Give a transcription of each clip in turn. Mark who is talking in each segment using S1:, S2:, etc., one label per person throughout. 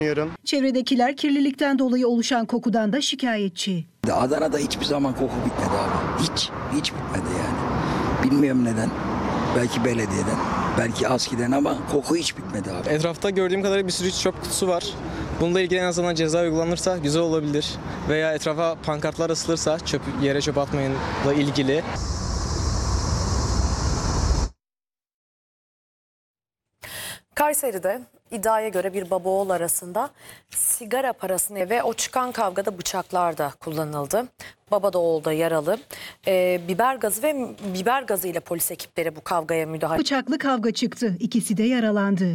S1: Çevredekiler kirlilikten dolayı oluşan kokudan da şikayetçi.
S2: Adana'da hiçbir zaman koku bitmedi abi. Hiç bitmedi yani. Bilmiyorum neden. Belki belediyeden, belki ASKİ'den ama koku hiç bitmedi abi.
S3: Etrafta gördüğüm kadarıyla bir sürü çöp kutusu var. Bununla ilgili en azından ceza uygulanırsa güzel olabilir. Veya etrafa pankartlar asılırsa yere çöp atmayınla ilgili.
S4: Kayseri'de iddiaya göre bir baba oğul arasında sigara parasını ve o çıkan kavgada bıçaklar da kullanıldı. Baba da oğul da yaralı. Biber gazı ile polis ekipleri bu kavgaya müdahale.
S1: Bıçaklı kavga çıktı. İkisi de yaralandı.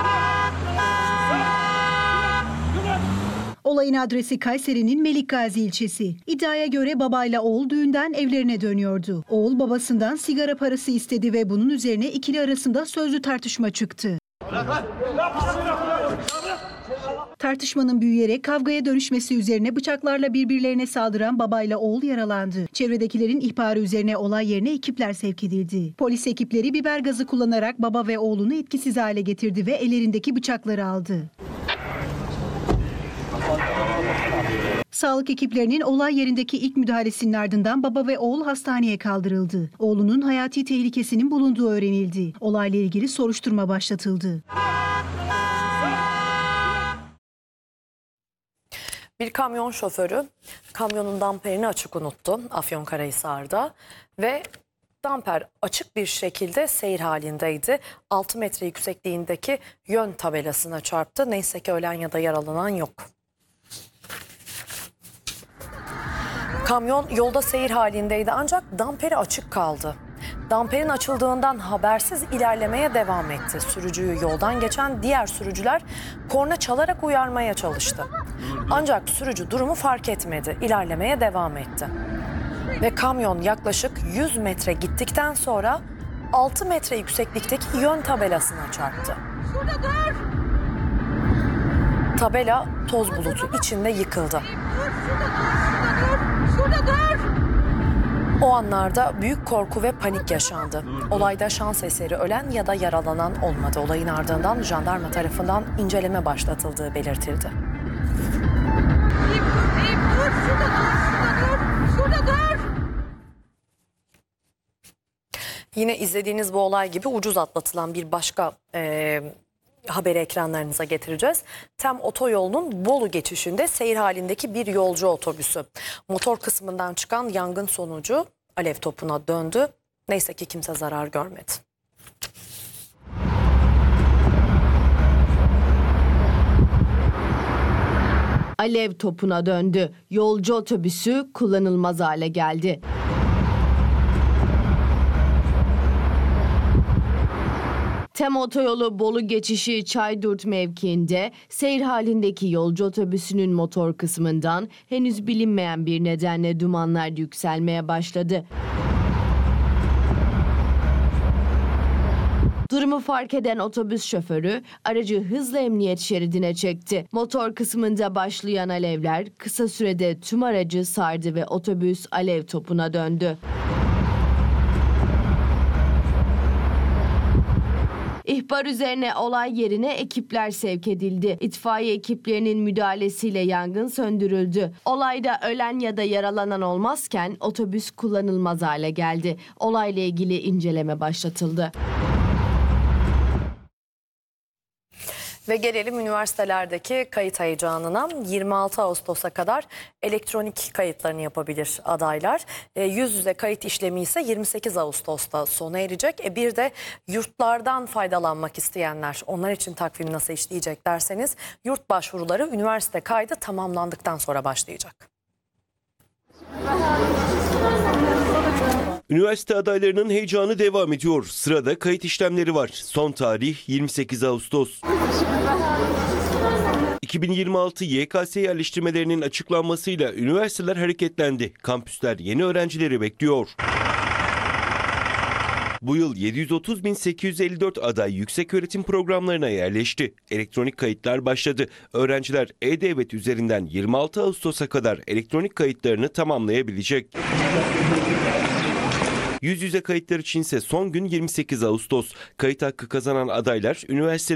S1: Olayın adresi Kayseri'nin Melikgazi ilçesi. İddiaya göre babayla oğul düğünden evlerine dönüyordu. Oğul babasından sigara parası istedi ve bunun üzerine ikili arasında sözlü tartışma çıktı. Tartışmanın büyüyerek kavgaya dönüşmesi üzerine bıçaklarla birbirlerine saldıran babayla oğul yaralandı. Çevredekilerin ihbarı üzerine olay yerine ekipler sevk edildi. Polis ekipleri biber gazı kullanarak baba ve oğlunu etkisiz hale getirdi ve ellerindeki bıçakları aldı. Sağlık ekiplerinin olay yerindeki ilk müdahalesinin ardından baba ve oğul hastaneye kaldırıldı. Oğlunun hayati tehlikesinin bulunduğu öğrenildi. Olayla ilgili soruşturma başlatıldı.
S4: Bir kamyon şoförü kamyonun damperini açık unuttu Afyonkarahisar'da ve damper açık bir şekilde seyir halindeydi. 6 metre yüksekliğindeki yön tabelasına çarptı. Neyse ki ölen ya da yaralanan yok. Kamyon yolda seyir halindeydi ancak damperi açık kaldı. Damperin açıldığından habersiz ilerlemeye devam etti. Sürücüyü yoldan geçen diğer sürücüler korna çalarak uyarmaya çalıştı. Ancak sürücü durumu fark etmedi, ilerlemeye devam etti. Ve kamyon yaklaşık 100 metre gittikten sonra 6 metre yükseklikteki yön tabelasına çarptı. Tabela toz bulutu içinde yıkıldı. O anlarda büyük korku ve panik yaşandı. Olayda şans eseri ölen ya da yaralanan olmadı. Olayın ardından jandarma tarafından inceleme başlatıldığı belirtildi. Yine izlediğiniz bu olay gibi ucuz atlatılan bir başka haberi ekranlarınıza getireceğiz. Tem otoyolunun Bolu geçişinde seyir halindeki bir yolcu otobüsü. Motor kısmından çıkan yangın sonucu alev topuna döndü. Neyse ki kimse zarar görmedi.
S5: Alev topuna döndü. Yolcu otobüsü kullanılmaz hale geldi. Tem otoyolu Bolu geçişi Çaydurt mevkiinde seyir halindeki yolcu otobüsünün motor kısmından henüz bilinmeyen bir nedenle dumanlar yükselmeye başladı. Durumu fark eden otobüs şoförü aracı hızla emniyet şeridine çekti. Motor kısmında başlayan alevler kısa sürede tüm aracı sardı ve otobüs alev topuna döndü. İhbar üzerine olay yerine ekipler sevk edildi. İtfaiye ekiplerinin müdahalesiyle yangın söndürüldü. Olayda ölen ya da yaralanan olmazken otobüs kullanılmaz hale geldi. Olayla ilgili inceleme başlatıldı.
S4: Ve gelelim üniversitelerdeki kayıt heyecanına. 26 Ağustos'a kadar elektronik kayıtlarını yapabilir adaylar. Yüz yüze kayıt işlemi ise 28 Ağustos'ta sona erecek. Bir de yurtlardan faydalanmak isteyenler, onlar için takvim nasıl işleyecek derseniz yurt başvuruları üniversite kaydı tamamlandıktan sonra başlayacak.
S6: Üniversite adaylarının heyecanı devam ediyor. Sırada kayıt işlemleri var. Son tarih 28 Ağustos. 2026 YKS yerleştirmelerinin açıklanmasıyla üniversiteler hareketlendi. Kampüsler yeni öğrencileri bekliyor. Bu yıl 730.854 aday yükseköğretim programlarına yerleşti. Elektronik kayıtlar başladı. Öğrenciler E-Devlet üzerinden 26 Ağustos'a kadar elektronik kayıtlarını tamamlayabilecek. Yüz yüze kayıtlar içinse son gün 28 Ağustos. Kayıt hakkı kazanan adaylar üniversite